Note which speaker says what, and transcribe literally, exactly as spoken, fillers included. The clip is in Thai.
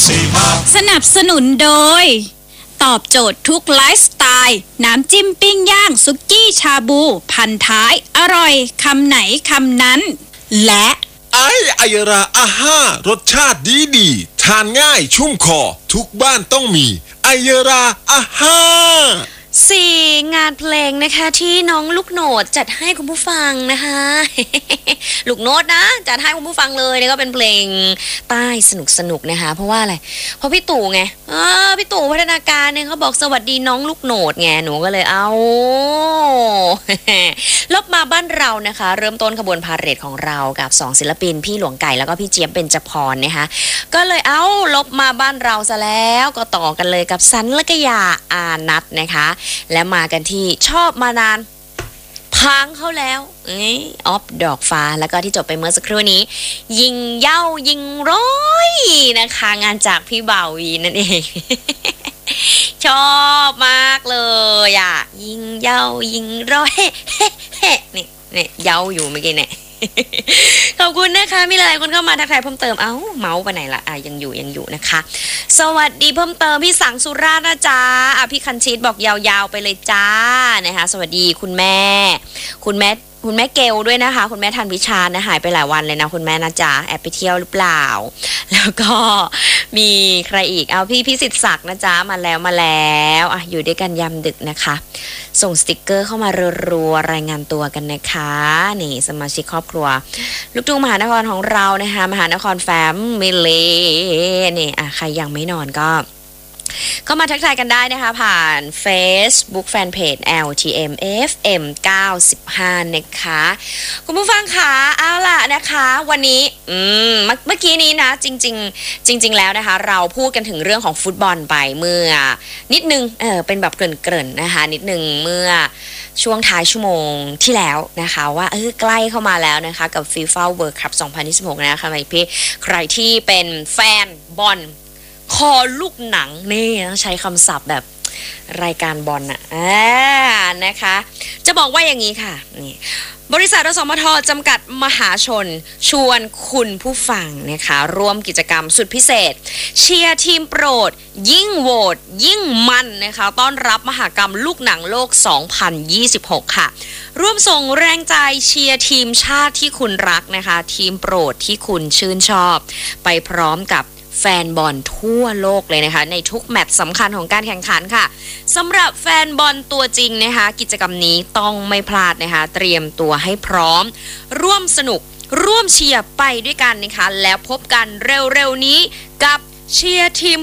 Speaker 1: สนับสนุนโดยตอบโจทย์ทุกไลฟ์สไตล์น้ำจิ้มปิ้งย่างสุกี้ชาบูพันท้ายอร่อยคำไหนคำนั้นและ
Speaker 2: ไอไอราอาห้ารสชาติดีดีทานง่ายชุ่มคอทุกบ้านต้องมีไอราอาห้า
Speaker 3: สี่งานเพลงนะคะที่น้องลูกโหนดจัดให้คุณผู้ฟังนะคะ ลูกโนดนะจัดให้คุณผู้ฟังเลยนี่ก็เป็นเพลงใต้สนุกสนุกนะคะเพราะว่าอะไรเพราะพี่ตู่ไงเออพี่ตู่พัฒนาการเนี่ยเขาบอกสวัสดีน้องลูกโหนดไงหนูก็เลยเอา ลบมาบ้านเรานะคะเริ่มต้นขบวนพาเหรดของเรากับสองศิลปินพี่หลวงไก่แล้วก็พี่เจี๊ยบเบญจพรนะคะก็เลยเอาลบมาบ้านเราซะแล้วก็ต่อกันเลยกับสันและกยาอานัทนะคะและมากันที่ชอบมานานพังเข้าแล้วออฟดอกฟ้าแล้วก็ที่จบไปเมื่อสักครู่นี้ยิงเย้ายิงร้อยนะคะงานจากพี่บ่าววีนั่นเอง ชอบมากเลยอ่ะยิงเย้ายิงร้อยนี่นี่เย้าอยู่เมื่อกี้เนี่ยขอบคุณนะคะมีหลายคนเข้ามาทักทายเพิ่มเติมเอ้าเมาส์ไปไหนละอ่ะยังอยู่ยังอยู่นะคะสวัสดีเพิ่มเติมพี่สังสุราษฎร์นะจ๊ะอ่ะพี่คันชิตบอกยาวๆไปเลยจ้านะคะสวัสดีคุณแม่คุณแม่คุณแม่เกลด้วยนะคะคุณแม่ทันพิชานะหายไปหลายวันเลยนะคุณแม่นะจ๊ะแอบไปเที่ยวหรือเปล่าแล้วก็มีใครอีกเอาพี่พิสิทธิ์ศักดิ์นะจ๊ะมาแล้วมาแล้วอ่ะอยู่ด้วยกันยามดึกนะคะส่งสติกเกอร์เข้ามารัวๆรายงานตัวกันนะคะนี่สมาชิกครอบครัวลูกทุ่งมหานครของเรานะคะมหานครแฟมมิลีนี่อ่ะใครยังไม่นอนก็เข้ามาทักทายกันได้นะคะผ่าน Facebook Fanpage แอล ที เอ็ม เอฟ เอ็ม เก้าสิบห้านะคะคุณผู้ฟังคะเอาล่ะนะคะวันนี้อืมเมื่อกี้นี้นะจริงๆจริงๆแล้วนะคะเราพูดกันถึงเรื่องของฟุตบอลไปเมื่อนิดนึงเออเป็นแบบเกริ่นๆนะคะนิดนึงเมื่อช่วงท้ายชั่วโมงที่แล้วนะคะว่าเออใกล้เข้ามาแล้วนะคะกับ FIFA World Cup สองพันยี่สิบหกนะคะพี่ใครที่เป็นแฟนบอลคอลูกหนังนี่ต้องใช้คำศัพท์แบบรายการบอลน่ะอ่านะคะจะบอกว่าอย่างนี้ค่ะนี่บริษัทอสมทจำกัดมหาชนชวนคุณผู้ฟังนะคะร่วมกิจกรรมสุดพิเศษเชียร์ทีมโปรดยิ่งโหวตยิ่งมันนะคะต้อนรับมหกรรมลูกหนังโลกสองพันยี่สิบหกค่ะร่วมส่งแรงใจเชียร์ทีมชาติที่คุณรักนะคะทีมโปรดที่คุณชื่นชอบไปพร้อมกับแฟนบอลทั่วโลกเลยนะคะในทุกแมตช์สำคัญของการแข่งขันค่ะสำหรับแฟนบอลตัวจริงนะคะกิจกรรมนี้ต้องไม่พลาดนะคะเตรียมตัวให้พร้อมร่วมสนุกร่วมเชียร์ไปด้วยกันนะคะแล้วพบกันเร็วๆนี้กับเชียร์ทีม